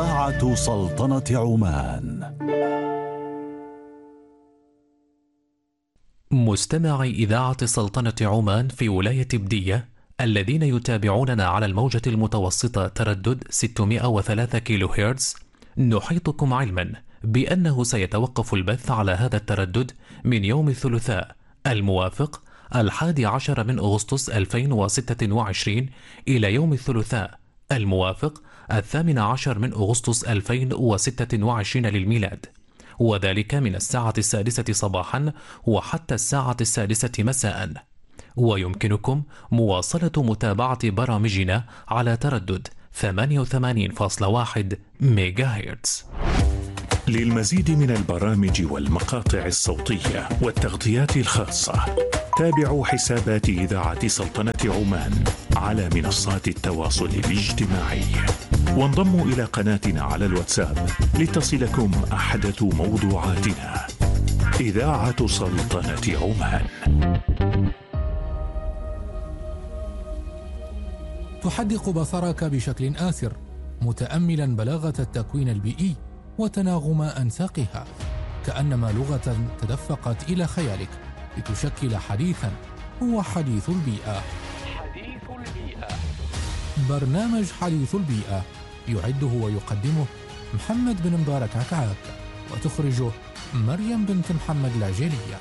إذاعة سلطنة عمان. مستمعي إذاعة سلطنة عمان في ولاية بدية الذين يتابعوننا على الموجة المتوسطة تردد 603 كيلو هرتز، نحيطكم علما بأنه سيتوقف البث على هذا التردد من يوم الثلاثاء الموافق 11 من أغسطس 2026 إلى يوم الثلاثاء الموافق 18 من أغسطس 2026 للميلاد، وذلك من الساعة 6 صباحا وحتى الساعة 6 مساء. ويمكنكم مواصلة متابعة برامجنا على تردد 88.1 ميجا هرتز. للمزيد من البرامج والمقاطع الصوتية والتغطيات الخاصة تابعوا حسابات إذاعة سلطنة عمان على منصات التواصل الاجتماعي، وانضموا إلى قناتنا على الواتساب لتصلكم أحدث موضوعاتنا. إذاعة سلطنة عمان تحدق بصرك بشكل آسر متأملا بلاغة التكوين البيئي وتناغم أنساقها، كأنما لغة تدفقت إلى خيالك لتشكل حديثا هو حديث البيئة. برنامج حديث البيئة يعده ويقدمه محمد بن مبارك عكعاك، وتخرجه مريم بنت محمد العجيلية.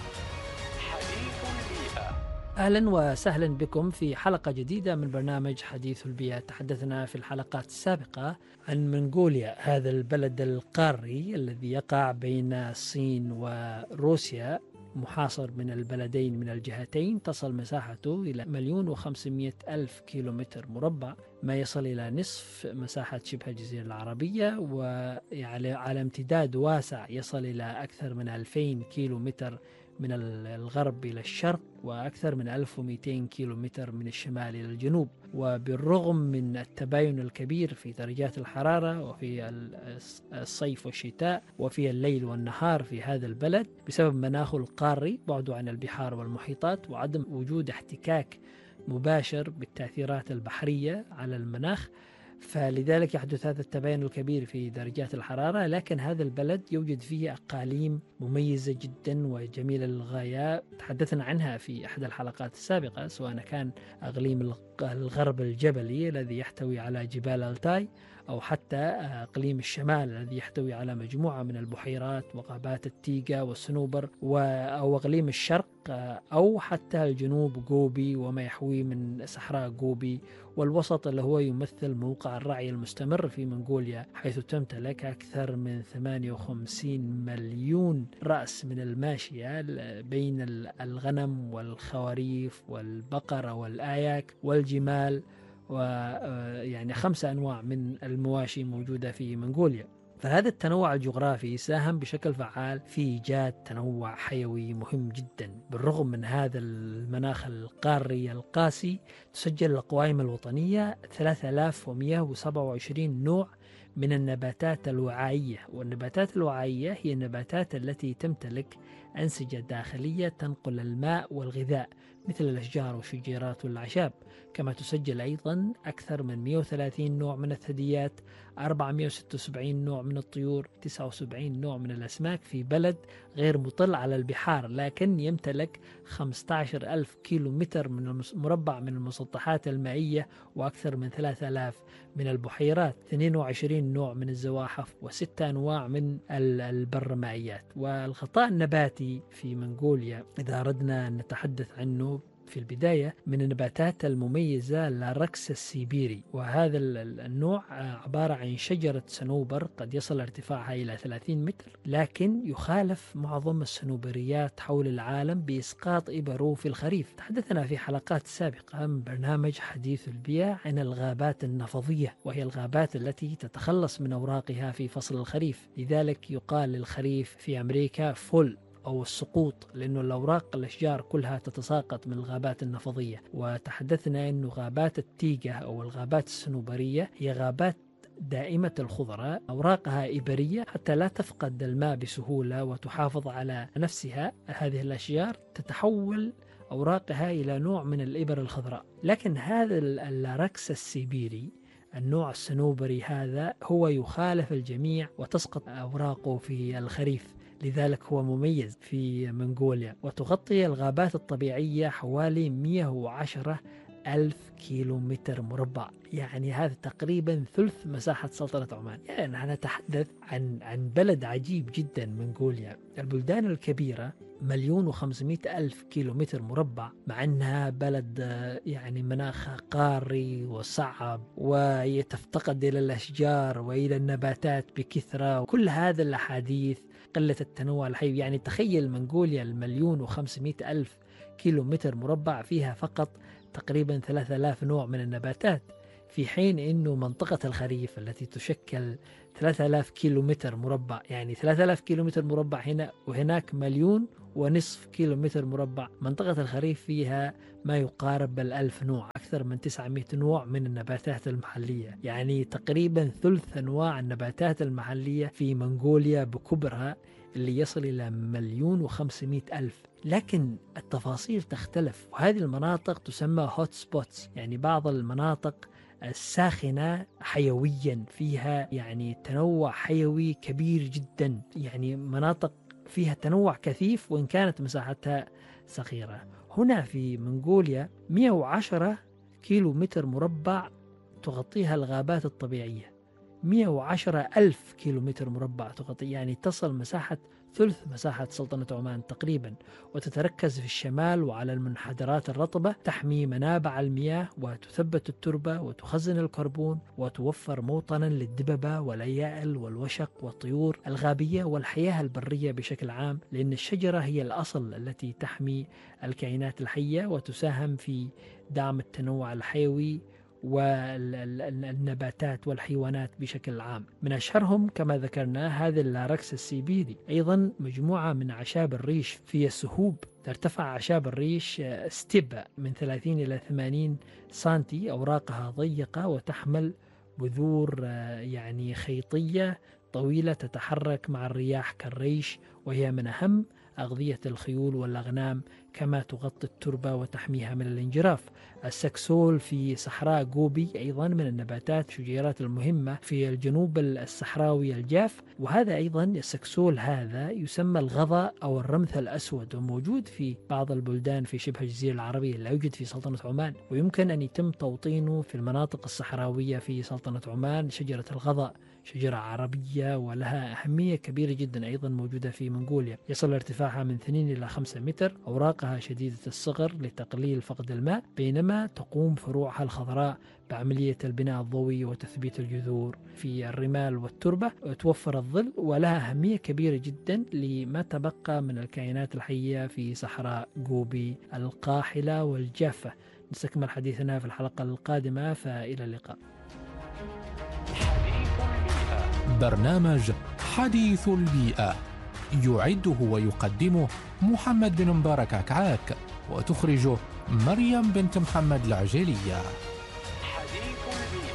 أهلا وسهلا بكم في حلقة جديدة من برنامج حديث البيئة. تحدثنا في الحلقات السابقة عن منغوليا، هذا البلد القاري الذي يقع بين الصين وروسيا، محاصر من البلدين من الجهتين، تصل مساحته إلى 1,500,000 كيلومتر مربع، ما يصل إلى نصف مساحة شبه الجزيرة العربية، وعلى امتداد واسع يصل إلى أكثر من 2000 كيلومتر من الغرب إلى الشرق، وأكثر من 1200 كيلومتر من الشمال إلى الجنوب. وبالرغم من التباين الكبير في درجات الحرارة وفي الصيف والشتاء وفي الليل والنهار في هذا البلد، بسبب مناخه القاري، بعده عن البحار والمحيطات، وعدم وجود احتكاك مباشر بالتأثيرات البحرية على المناخ، فلذلك يحدث هذا التباين الكبير في درجات الحرارة. لكن هذا البلد يوجد فيه أقاليم مميزة جدا وجميلة للغاية، تحدثنا عنها في أحد الحلقات السابقة، سواء كان أقليم الغرب الجبلي الذي يحتوي على جبال التاي، أو حتى أقليم الشمال الذي يحتوي على مجموعة من البحيرات وغابات التيغا والصنوبر، أو أقليم الشرق، أو حتى الجنوب غوبي وما يحويه من صحراء غوبي، والوسط اللي هو يمثل موقع الرعي المستمر في منغوليا، حيث تمتلك أكثر من 58 مليون رأس من الماشية بين الغنم والخواريف والبقر والآياك والجمال، ويعني 5 أنواع من المواشي موجودة في منغوليا. فهذا التنوع الجغرافي ساهم بشكل فعال في إيجاد تنوع حيوي مهم جدا. بالرغم من هذا المناخ القاري القاسي، تسجل القوائم الوطنية 3127 نوع من النباتات الوعائية، والنباتات الوعائية هي النباتات التي تمتلك أنسجة داخلية تنقل الماء والغذاء، مثل الأشجار والشجيرات والأعشاب. كما تسجل أيضا أكثر من 130 نوع من الثدييات، 476 نوع من الطيور، 79 نوع من الأسماك، في بلد غير مطل على البحار، لكن يمتلك 15,000 كيلومتر مربع من المسطحات المائية، وأكثر من 3000 من البحيرات، 22 نوع من الزواحف، و6 أنواع من البرمائيات. والغطاء النباتي في منغوليا إذا أردنا أن نتحدث عنه في البداية، من النباتات المميزة لاركس السيبيري، وهذا النوع عبارة عن شجرة صنوبر قد يصل ارتفاعها إلى 30 متر، لكن يخالف معظم الصنوبريات حول العالم بإسقاط إبره في الخريف. تحدثنا في حلقات سابقة من برنامج حديث البيئة عن الغابات النفضية، وهي الغابات التي تتخلص من أوراقها في فصل الخريف، لذلك يقال للخريف في أمريكا فول أو السقوط، لأنه الأوراق الأشجار كلها تتساقط من الغابات النفضية. وتحدثنا أنه غابات التيغا أو الغابات الصنوبرية هي غابات دائمة الخضراء، أوراقها إبرية حتى لا تفقد الماء بسهولة وتحافظ على نفسها. هذه الأشجار تتحول أوراقها إلى نوع من الإبر الخضراء. لكن هذا اللاركس السيبيري النوع الصنوبري هذا هو يخالف الجميع وتسقط أوراقه في الخريف، لذلك هو مميز في منغوليا. وتغطي الغابات الطبيعية حوالي 110 ألف كيلو متر مربع، يعني هذا تقريبا ثلث مساحة سلطنة عمان. يعني نحن نتحدث عن بلد عجيب جدا منغوليا. البلدان الكبيرة 1,500,000 كيلو متر مربع، مع أنها بلد يعني مناخها قاري وصعب ويتفتقد إلى الأشجار وإلى النباتات بكثرة، وكل هذا الأحاديث قلة التنوع الحيوي. يعني تخيل منغوليا 1,500,000 كيلو متر مربع فيها فقط تقريبا 3000 نوع من النباتات، في حين أنه منطقة الخريف التي تشكل 3000 كيلو متر مربع، يعني 3000 كيلو متر مربع هنا وهناك 1,500,000 كيلو متر مربع. منطقة الخريف فيها ما يقارب 1000 نوع، أكثر من 900 نوع من النباتات المحلية، يعني تقريبا ثلث أنواع النباتات المحلية في منغوليا بكبرها اللي يصل إلى 1,500,000. لكن التفاصيل تختلف، وهذه المناطق تسمى هوت سبوتس، يعني بعض المناطق الساخنة حيويا، فيها يعني تنوع حيوي كبير جدا، يعني مناطق فيها تنوع كثيف وإن كانت مساحتها صغيرة. هنا في منغوليا 110 كيلو متر مربع تغطيها الغابات الطبيعية، 110 ألف كيلو متر مربع تغطي، يعني تصل مساحة ثلث مساحة سلطنة عمان تقريبا، وتتركز في الشمال وعلى المنحدرات الرطبة، تحمي منابع المياه وتثبت التربة وتخزن الكربون وتوفر موطنا للدببة والأيائل والوشق والطيور الغابية والحياة البرية بشكل عام، لأن الشجرة هي الأصل التي تحمي الكائنات الحية وتساهم في دعم التنوع الحيوي والنباتات والحيوانات بشكل عام. من أشهرهم كما ذكرنا هذا اللاركس السيبيري، أيضا مجموعة من أعشاب الريش في السهوب. ترتفع أعشاب الريش ستيبا من 30 إلى 80 سنتي، أوراقها ضيقة وتحمل بذور يعني خيطية طويلة تتحرك مع الرياح كالريش، وهي من أهم أغذية الخيول والأغنام، كما تغطي التربة وتحميها من الانجراف. السكسول في صحراء غوبي أيضا من النباتات الشجيرات المهمة في الجنوب الصحراوي الجاف، وهذا أيضا السكسول هذا يسمى الغضا أو الرمث الأسود، وموجود في بعض البلدان في شبه الجزيرة العربية، لا يوجد في سلطنة عمان، ويمكن أن يتم توطينه في المناطق الصحراوية في سلطنة عمان. شجرة الغضا شجرة عربية ولها أهمية كبيرة جدا، أيضا موجودة في منغوليا، يصل ارتفاعها من 2 إلى 5 متر، أوراقها شديدة الصغر لتقليل فقد الماء، بينما تقوم فروعها الخضراء بعملية البناء الضوئي وتثبيت الجذور في الرمال والتربة، وتوفر الظل، ولها أهمية كبيرة جدا لما تبقى من الكائنات الحية في صحراء غوبي القاحلة والجافة. نستكمل حديثنا في الحلقة القادمة، فإلى اللقاء. برنامج حديث البيئة يعده ويقدمه محمد بن مبارك عكعاك، وتخرجه مريم بنت محمد العجيلية.